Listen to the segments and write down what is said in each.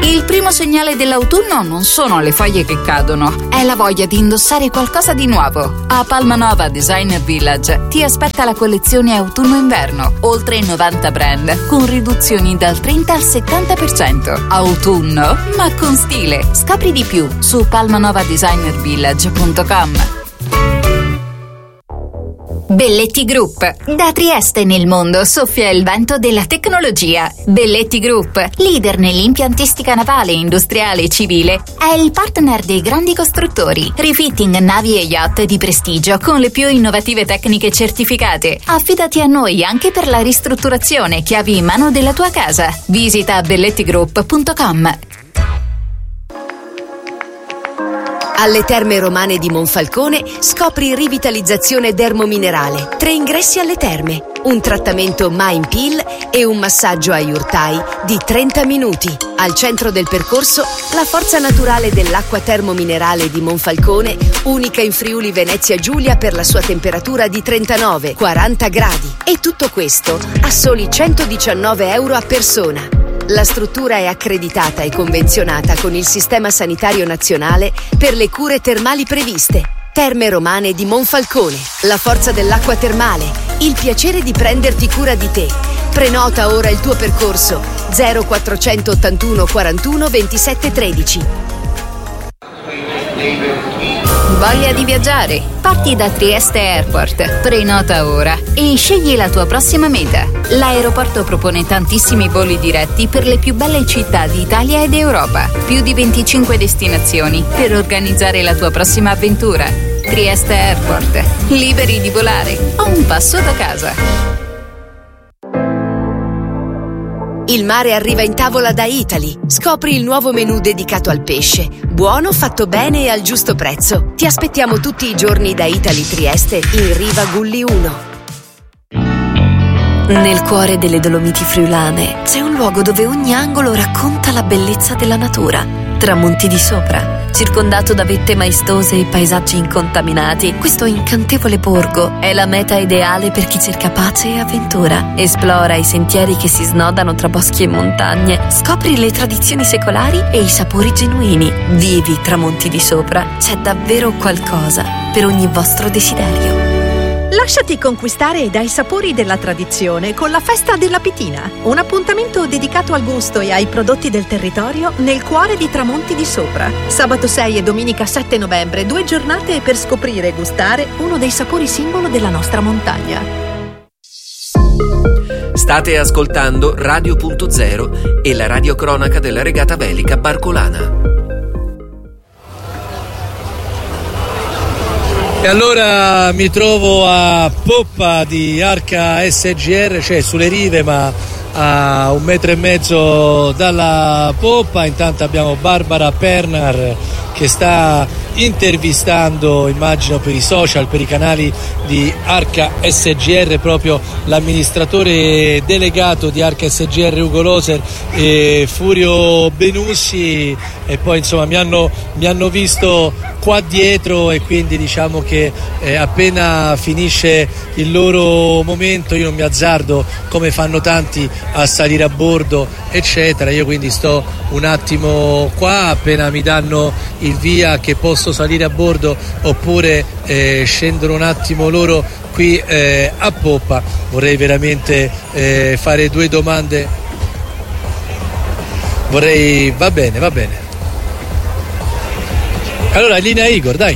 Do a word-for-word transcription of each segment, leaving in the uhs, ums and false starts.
Il primo segnale dell'autunno non sono le foglie che cadono, è la voglia di indossare qualcosa di nuovo. A Palmanova Designer Village ti aspetta la collezione autunno-inverno, oltre novanta brand, con riduzioni dal trenta al settanta per cento. Autunno, ma con stile. Scopri di più su palmanova designer village punto com. Belletti Group. Da Trieste nel mondo soffia il vento della tecnologia. Belletti Group, leader nell'impiantistica navale, industriale e civile, è il partner dei grandi costruttori. Refitting navi e yacht di prestigio con le più innovative tecniche certificate. Affidati a noi anche per la ristrutturazione, chiavi in mano della tua casa. Visita belletti group punto com. Alle Terme Romane di Monfalcone scopri rivitalizzazione dermominerale, tre ingressi alle terme, un trattamento Mind Peel e un massaggio a Yurtai di trenta minuti. Al centro del percorso la forza naturale dell'acqua termominerale di Monfalcone, unica in Friuli Venezia Giulia per la sua temperatura di trentanove quaranta gradi. E tutto questo a soli centodiciannove euro a persona. La struttura è accreditata e convenzionata con il Sistema Sanitario Nazionale per le cure termali previste. Terme Romane di Monfalcone, la forza dell'acqua termale, il piacere di prenderti cura di te. Prenota ora il tuo percorso zero quattrocentottantuno quarantuno ventisette tredici. Voglia di viaggiare? Parti da Trieste Airport, prenota ora e scegli la tua prossima meta. L'aeroporto propone tantissimi voli diretti per le più belle città d'Italia ed Europa. Più di venticinque destinazioni per organizzare la tua prossima avventura. Trieste Airport, liberi di volare a un passo da casa. Il mare arriva in tavola da Italy. Scopri il nuovo menù dedicato al pesce. Buono, fatto bene e al giusto prezzo. Ti aspettiamo tutti i giorni da Italy Trieste in Riva Gulli uno. Nel cuore delle Dolomiti friulane c'è un luogo dove ogni angolo racconta la bellezza della natura. Tramonti di Sopra, circondato da vette maestose e paesaggi incontaminati, questo incantevole borgo è la meta ideale per chi cerca pace e avventura. Esplora i sentieri che si snodano tra boschi e montagne, scopri le tradizioni secolari e i sapori genuini. Vivi Tramonti di Sopra, c'è davvero qualcosa per ogni vostro desiderio. Lasciati conquistare dai sapori della tradizione con la Festa della Pitina, un appuntamento dedicato al gusto e ai prodotti del territorio nel cuore di Tramonti di Sopra. Sabato sei e domenica sette novembre, due giornate per scoprire e gustare uno dei sapori simbolo della nostra montagna. State ascoltando Radio Punto Zero e la radiocronaca della regata velica Barcolana. E allora mi trovo a poppa di Arca S G R, cioè sulle rive ma a un metro e mezzo dalla poppa. Intanto abbiamo Barbara Pernar che sta intervistando, immagino per i social, per i canali di Arca S G R, proprio l'amministratore delegato di Arca S G R Ugo Loser e Furio Benussi, e poi insomma mi hanno, mi hanno visto qua dietro e quindi diciamo che eh, appena finisce il loro momento io non mi azzardo come fanno tanti a salire a bordo eccetera, io quindi sto un attimo qua, appena mi danno il via che posso salire a bordo oppure eh, scendono un attimo loro qui eh, a poppa, vorrei veramente eh, fare due domande, vorrei, va bene, va bene. Allora, linea Igor, dai.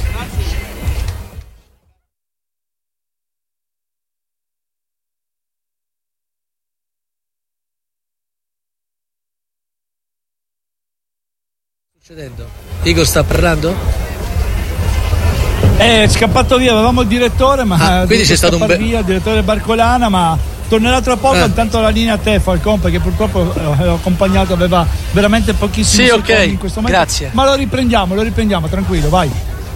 Che sta succedendo? Igor sta parlando? È scappato via, avevamo il direttore, ma ah, quindi c'è stato un be- via, il direttore Barcolana, ma tornerà tra poco, ah. intanto la linea a te Falcon, perché purtroppo l'ho accompagnato, aveva veramente pochissimi sì, secondi okay. in questo momento. Grazie. Ma lo riprendiamo, lo riprendiamo, tranquillo, vai.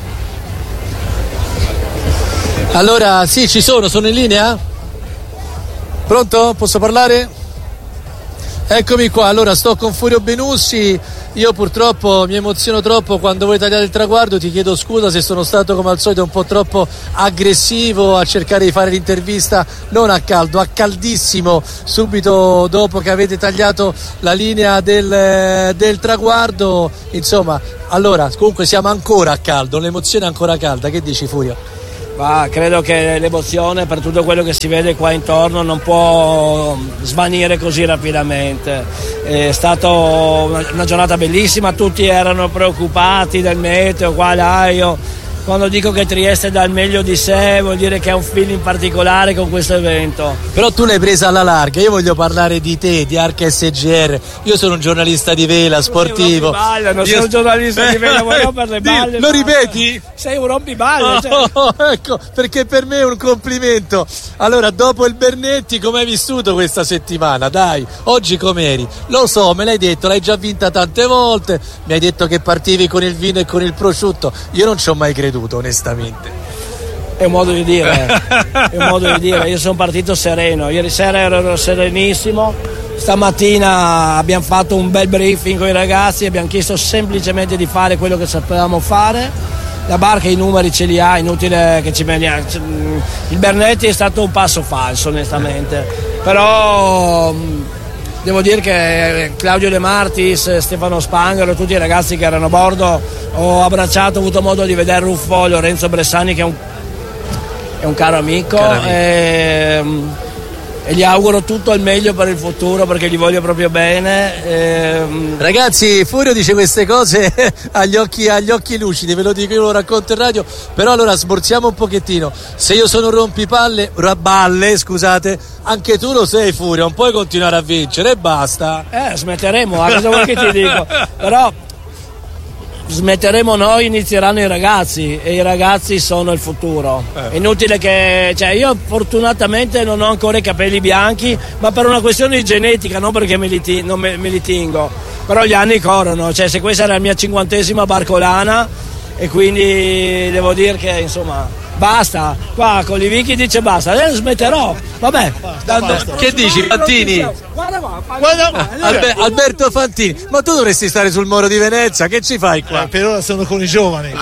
Allora, sì, ci sono, sono in linea? Pronto? Posso parlare? Eccomi qua, allora sto con Furio Benussi, io purtroppo mi emoziono troppo quando vuoi tagliare il traguardo, ti chiedo scusa se sono stato come al solito un po' troppo aggressivo a cercare di fare l'intervista non a caldo, a caldissimo, subito dopo che avete tagliato la linea del, del traguardo, insomma, allora comunque siamo ancora a caldo, l'emozione è ancora calda, che dici Furio? Ma credo che l'emozione per tutto quello che si vede qua intorno non può svanire così rapidamente. È stata una, una giornata bellissima, tutti erano preoccupati del meteo, qua là, io quando dico che Trieste dà il meglio di sé vuol dire che ha un feeling particolare con questo evento. Però tu l'hai presa alla larga, io voglio parlare di te, di Arca S G R, io sono un giornalista di vela, sportivo. Sei un rompiballe, non io... sono un giornalista di vela, voglio per le balle. Lo ripeti? Sei un rompiballe. Oh, cioè... oh, ecco, perché per me è un complimento. Allora, dopo il Bernetti, come hai vissuto questa settimana? Dai, oggi com'eri? Lo so, me l'hai detto, l'hai già vinta tante volte, mi hai detto che partivi con il vino e con il prosciutto, io non ci ho mai creduto, onestamente. È un modo di dire, è un modo di dire. Io sono partito sereno, ieri sera ero serenissimo, stamattina abbiamo fatto un bel briefing con i ragazzi, abbiamo chiesto semplicemente di fare quello che sapevamo fare. La barca i numeri ce li ha, inutile che ci veniamo. Il Bernetti è stato un passo falso onestamente, però devo dire che Claudio De Martis, Stefano Spangaro, tutti i ragazzi che erano a bordo, ho abbracciato, ho avuto modo di vedere Ruffo, Lorenzo Bressani che è un, è un caro amico, caro amico. E, e gli auguro tutto il meglio per il futuro perché gli voglio proprio bene. E... Ragazzi, Furio dice queste cose agli occhi, agli occhi lucidi, ve lo dico, io lo racconto in radio, però allora sborziamo un pochettino. Se io sono rompipalle, balle, scusate, anche tu lo sei Furio, non puoi continuare a vincere e basta. Eh, smetteremo, a cosa vuoi che ti dico? Però smetteremo noi, inizieranno i ragazzi e i ragazzi sono il futuro. Eh. È inutile che, cioè io fortunatamente non ho ancora i capelli bianchi, ma per una questione di genetica, non perché me li, ti, non me, me li tingo, però gli anni corrono, cioè se questa era la mia cinquantesima barcolana e quindi devo dire che insomma basta, qua con Livicchi dice basta, adesso smetterò, vabbè. Basta, basta. Che dici Fantini? Guarda qua, guarda qua. Alber- Alberto Fantini, ma tu dovresti stare sul Moro di Venezia, che ci fai qua? Eh, per ora sono con i giovani.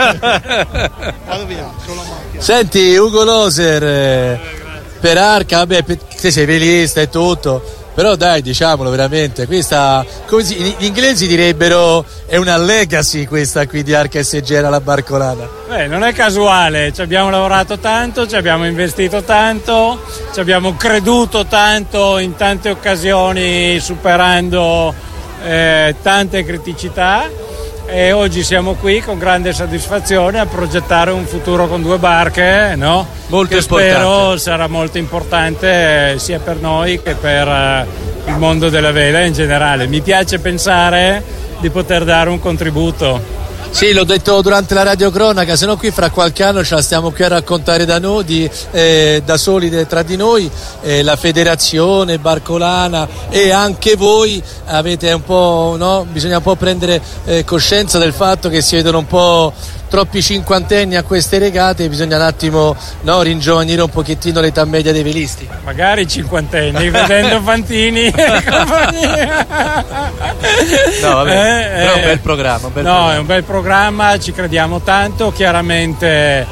Vado via, con la macchina. Senti Ugo Loser, eh, per Arca, vabbè, te sei velista e tutto, però dai, diciamolo veramente, questa, come si, gli inglesi direbbero è una legacy questa qui di Arca S G R alla barcolana. Beh, non è casuale, ci abbiamo lavorato tanto, ci abbiamo investito tanto, ci abbiamo creduto tanto in tante occasioni superando eh, tante criticità e oggi siamo qui con grande soddisfazione a progettare un futuro con due barche, no? Molto che importante. Spero sarà molto importante sia per noi che per eh, il mondo della vela in generale. Mi piace pensare di poter dare un contributo. Sì, l'ho detto durante la radiocronaca, se no qui fra qualche anno ce la stiamo qui a raccontare da noi, di, eh, da soli de, tra di noi, eh, la federazione barcolana e anche voi avete un po', no? Bisogna un po' prendere eh, coscienza del fatto che si vedono un po' troppi cinquantenni a queste regate, bisogna un attimo, no, ringiovanire un pochettino l'età media dei velisti. Magari cinquantenni, vedendo Fantini e compagnia. No, vabbè, eh, però è un bel programma. Un bel no, programma. è un bel programma, ci crediamo tanto, chiaramente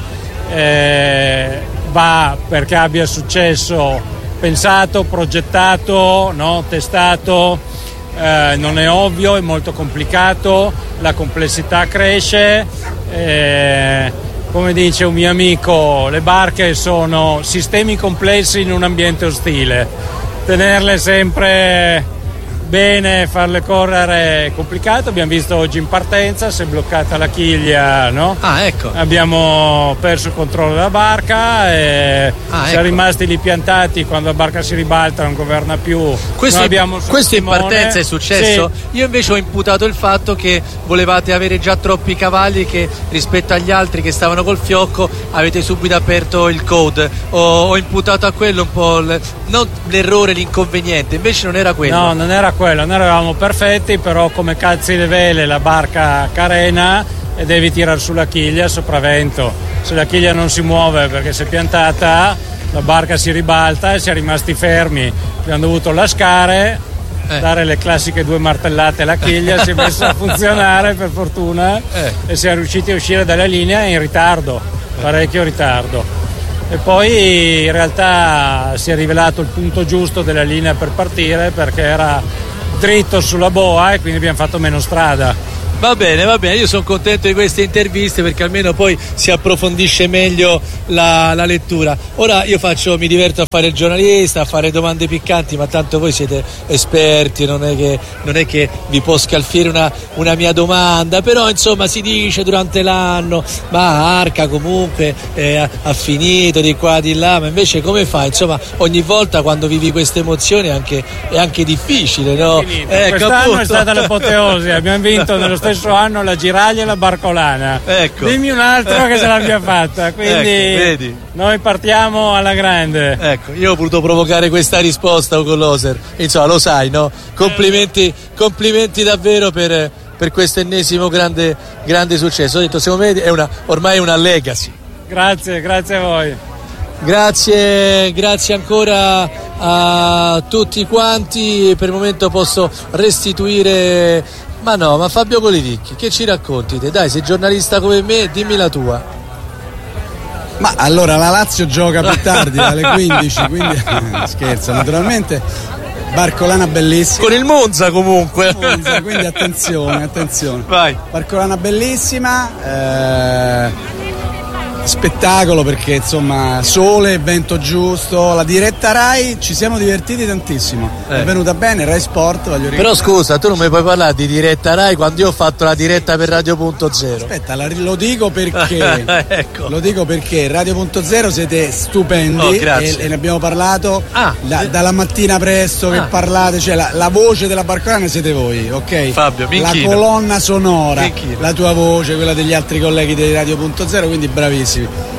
eh, va perché abbia successo, pensato, progettato, no, testato. Eh, non è ovvio, è molto complicato, la complessità cresce, eh, come dice un mio amico, le barche sono sistemi complessi in un ambiente ostile, tenerle sempre bene, farle correre è complicato. Abbiamo visto oggi in partenza, si è bloccata la chiglia, no? Ah, ecco. Abbiamo perso il controllo della barca e ah, siamo ecco. rimasti lì piantati. Quando la barca si ribalta non governa più. Questo, abbiamo questo in partenza è successo? Sì. Io invece ho imputato il fatto che volevate avere già troppi cavalli, che rispetto agli altri che stavano col fiocco avete subito aperto il code. Ho, ho imputato a quello un po' l, non l'errore, l'inconveniente, invece non era quello. No, non era quello, noi eravamo perfetti, però come cazzi le vele la barca carena e devi tirare sulla chiglia a sopravvento. Se la chiglia non si muove perché si è piantata, la barca si ribalta e si è rimasti fermi. Abbiamo dovuto lascare eh. dare le classiche due martellate alla chiglia, si è messa a funzionare per fortuna eh. e si è riusciti a uscire dalla linea in ritardo, parecchio ritardo. E poi in realtà si è rivelato il punto giusto della linea per partire, perché era dritto sulla boa e quindi abbiamo fatto meno strada. Va bene, va bene, io sono contento di queste interviste perché almeno poi si approfondisce meglio la, la lettura. Ora io faccio, mi diverto a fare il giornalista, a fare domande piccanti, ma tanto voi siete esperti, non è che, non è che vi può scalfire una, una mia domanda, però insomma si dice durante l'anno, ma Arca comunque eh, ha, ha finito di qua di là, ma invece come fa? Insomma ogni volta quando vivi queste emozioni è anche, è anche difficile, no? Ecco, quest'anno appunto. È stata l'apoteosi, abbiamo vinto nello stesso stesso anno la Giraglia e la Barcolana. Ecco. Dimmi un altro che ce l'abbia fatta, quindi ecco, vedi. Noi partiamo alla grande. Ecco, io ho voluto provocare questa risposta con l'Oser, insomma lo sai, no? Complimenti, complimenti davvero per, per questo ennesimo grande, grande successo. Ho detto, secondo me è una, ormai è una legacy. Grazie, grazie a voi. Grazie, grazie ancora a tutti quanti. Per il momento posso restituire. Ma no, ma Fabio Colivicchi, che ci racconti te? Dai, sei giornalista come me, dimmi la tua. Ma allora la Lazio gioca più tardi, alle quindici, quindi scherzo, naturalmente. Barcolana bellissima. Con il Monza comunque. Monza, quindi attenzione, attenzione. Vai. Barcolana bellissima, eh, spettacolo perché insomma sole, vento giusto, la diretta Rai ci siamo divertiti tantissimo, eh. È venuta bene, Rai Sport, voglio ricordare. Però scusa, tu non mi puoi parlare di diretta Rai quando io ho fatto la diretta per Radio punto zero. Aspetta, la, lo dico perché ecco. Lo dico perché Radio punto zero siete stupendi, oh, e, e ne abbiamo parlato ah, la, eh. dalla mattina presto che ah. parlate, cioè la, la voce della Barcolana siete voi, ok? Fabio, mi la inchino. colonna sonora, Minchino. La tua voce, quella degli altri colleghi di Radio punto zero, quindi bravissimi.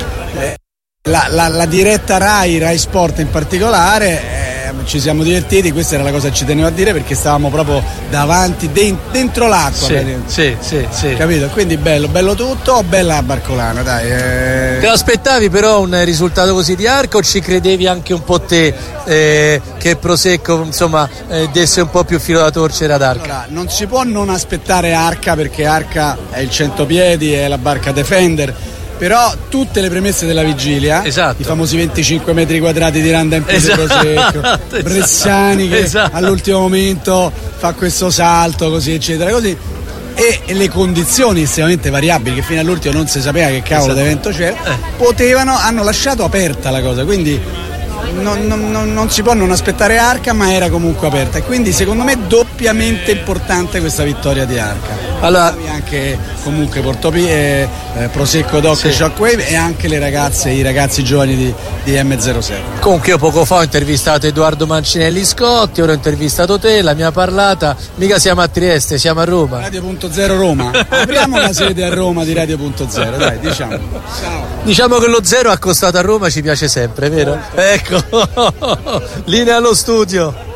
La, la, la diretta Rai, Rai Sport in particolare, eh, ci siamo divertiti, questa era la cosa che ci tenevo a dire perché stavamo proprio davanti, dentro l'acqua, sì, sì, sì, sì. Capito? Quindi bello, bello tutto, bella la Barcolana, dai. Eh... Te aspettavi però un risultato così di Arca o ci credevi anche un po' te eh, che Prosecco insomma eh, desse un po' più filo da torcere ad Arca? Allora, non si può non aspettare Arca perché Arca è il centopiedi, è la barca Defender. Però tutte le premesse della vigilia, esatto. I famosi venticinque metri quadrati di randa in piede esatto. Prosecco, esatto. Bressani che esatto. all'ultimo momento fa questo salto così eccetera così, e, e le condizioni estremamente variabili che fino all'ultimo non si sapeva che cavolo esatto. d'evento c'era, eh. potevano, hanno lasciato aperta la cosa, quindi non, non, non, non si può non aspettare Arca, ma era comunque aperta e quindi secondo me doppiamente importante questa vittoria di Arca. Allora, anche comunque Portopie, eh, Prosecco Doc sì. Shockwave e anche le ragazze, i ragazzi giovani di, di M zero sei. Comunque io poco fa ho intervistato Edoardo Mancinelli Scotti, ora ho intervistato te, la mia parlata, mica siamo a Trieste, siamo a Roma. Radio punto zero Roma, apriamo la sede a Roma di Radio punto zero, dai, diciamo. Ciao. Diciamo che lo zero accostato a Roma ci piace sempre, vero? Ecco, linea allo studio.